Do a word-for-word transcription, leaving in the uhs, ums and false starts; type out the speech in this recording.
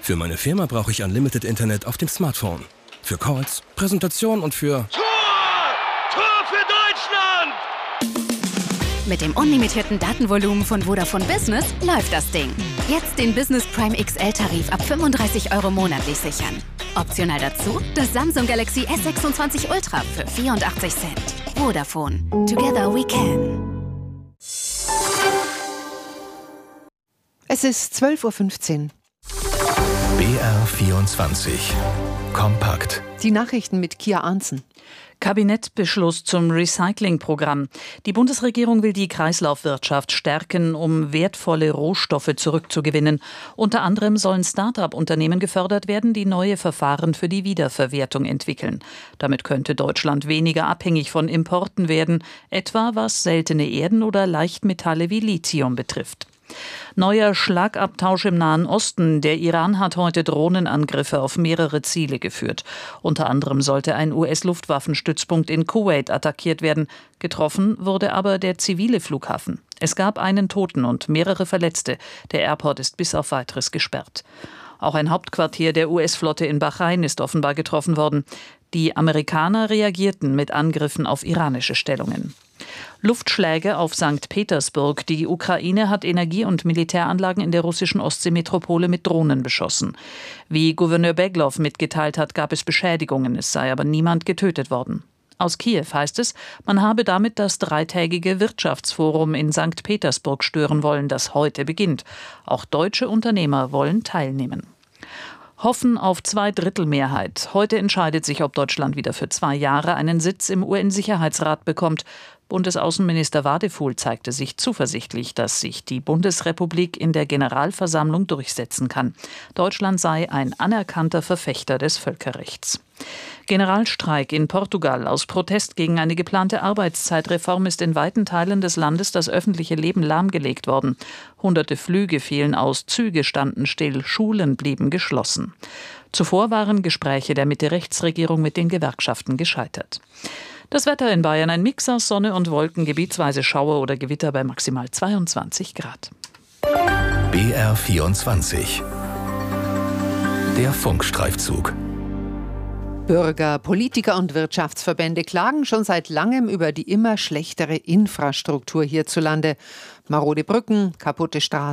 Für meine Firma brauche ich Unlimited Internet auf dem Smartphone. Für Calls, Präsentation und für... Tor! Tor für Deutschland! Mit dem unlimitierten Datenvolumen von Vodafone Business läuft das Ding. Jetzt den Business Prime X L-Tarif ab fünfunddreißig Euro monatlich sichern. Optional dazu das Samsung Galaxy S sechsundzwanzig Ultra für vierundachtzig Cent. Vodafone. Together we can. Es ist zwölf Uhr fünfzehn. B R vierundzwanzig. Kompakt. Die Nachrichten mit Kia Arntzen. Kabinettbeschluss zum Recyclingprogramm. Die Bundesregierung will die Kreislaufwirtschaft stärken, um wertvolle Rohstoffe zurückzugewinnen. Unter anderem sollen Start-up-Unternehmen gefördert werden, die neue Verfahren für die Wiederverwertung entwickeln. Damit könnte Deutschland weniger abhängig von Importen werden, etwa was seltene Erden oder Leichtmetalle wie Lithium betrifft. Neuer Schlagabtausch im Nahen Osten. Der Iran hat heute Drohnenangriffe auf mehrere Ziele geführt. Unter anderem sollte ein U S-Luftwaffenstützpunkt in Kuwait attackiert werden. Getroffen wurde aber der zivile Flughafen. Es gab einen Toten und mehrere Verletzte. Der Airport ist bis auf Weiteres gesperrt. Auch ein Hauptquartier der U S-Flotte in Bahrain ist offenbar getroffen worden. Die Amerikaner reagierten mit Angriffen auf iranische Stellungen. Luftschläge auf Sankt Petersburg. Die Ukraine hat Energie- und Militäranlagen in der russischen Ostseemetropole mit Drohnen beschossen. Wie Gouverneur Beglow mitgeteilt hat, gab es Beschädigungen, es sei aber niemand getötet worden. Aus Kiew heißt es, man habe damit das dreitägige Wirtschaftsforum in Sankt Petersburg stören wollen, das heute beginnt. Auch deutsche Unternehmer wollen teilnehmen. Hoffen auf Zweidrittelmehrheit. Heute entscheidet sich, ob Deutschland wieder für zwei Jahre einen Sitz im U N-Sicherheitsrat bekommt. Bundesaußenminister Wadefuhl zeigte sich zuversichtlich, dass sich die Bundesrepublik in der Generalversammlung durchsetzen kann. Deutschland sei ein anerkannter Verfechter des Völkerrechts. Generalstreik in Portugal. Aus Protest gegen eine geplante Arbeitszeitreform ist in weiten Teilen des Landes das öffentliche Leben lahmgelegt worden. Hunderte Flüge fielen aus, Züge standen still, Schulen blieben geschlossen. Zuvor waren Gespräche der Mitte-Rechts-Regierung mit den Gewerkschaften gescheitert. Das Wetter in Bayern: ein Mix aus Sonne und Wolken, gebietsweise Schauer oder Gewitter bei maximal zweiundzwanzig Grad. B R vierundzwanzig. Der Funkstreifzug. Bürger, Politiker und Wirtschaftsverbände klagen schon seit langem über die immer schlechtere Infrastruktur hierzulande. Marode Brücken, kaputte Straßen.